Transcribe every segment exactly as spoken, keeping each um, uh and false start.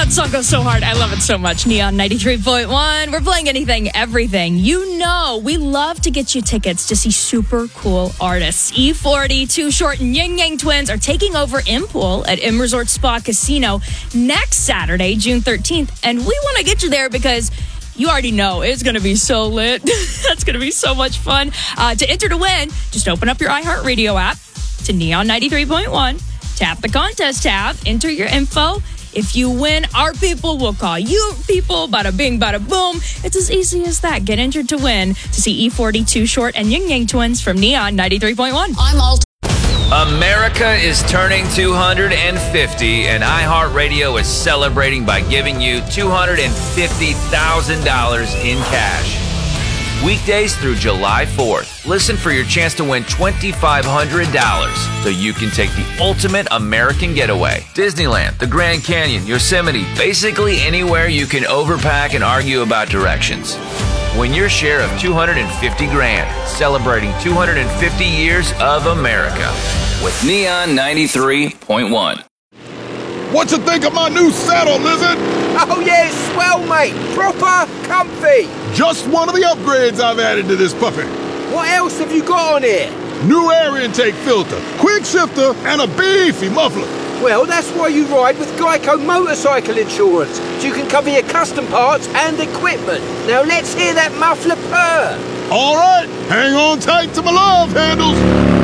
that song goes so hard. I love it so much. Neon ninety-three point one. We're playing anything, everything. You know, we love to get you tickets to see super cool artists. E forty, Too Short, and Ying Yang Twins are taking over M Pool at M Resort Spa Casino next Saturday, June thirteenth. And we want to get you there because you already know it's going to be so lit. That's going to be so much fun. Uh, to enter to win, just open up your iHeartRadio app to Neon ninety-three point one. Tap the contest tab, enter your info. If you win, our people will call you people. Bada bing, bada boom. It's as easy as that. Get entered to win to see E forty, Too Short, and Ying Yang Twins from Neon ninety-three point one. I'm all. America is turning two hundred fifty, and iHeartRadio is celebrating by giving you two hundred fifty thousand dollars in cash. Weekdays through July fourth, listen for your chance to win two thousand five hundred dollars so you can take the ultimate American getaway. Disneyland, the Grand Canyon, Yosemite, basically anywhere you can overpack and argue about directions. Win your share of two hundred fifty grand, celebrating two hundred fifty years of America with Neon ninety-three point one. What you think of my new saddle, Lizard? Oh yeah, it's swell, mate. Proper comfy. Just one of the upgrades I've added to this puppy. What else have you got on here? New air intake filter, quick shifter, and a beefy muffler. Well, that's why you ride with Geico Motorcycle Insurance, so you can cover your custom parts and equipment. Now let's hear that muffler purr. All right, hang on tight to my love handles.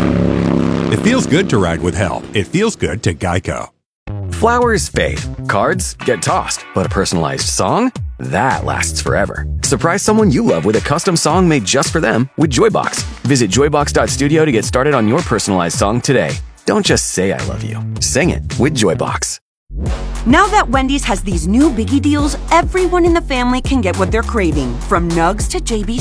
It feels good to ride with help. It feels good to Geico. Flowers fade, cards get tossed, but a personalized song? That lasts forever. Surprise someone you love with a custom song made just for them with Joybox. Visit joybox dot studio to get started on your personalized song today. Don't just say I love you. Sing it with Joybox. Now that Wendy's has these new biggie deals, everyone in the family can get what they're craving, from nugs to J B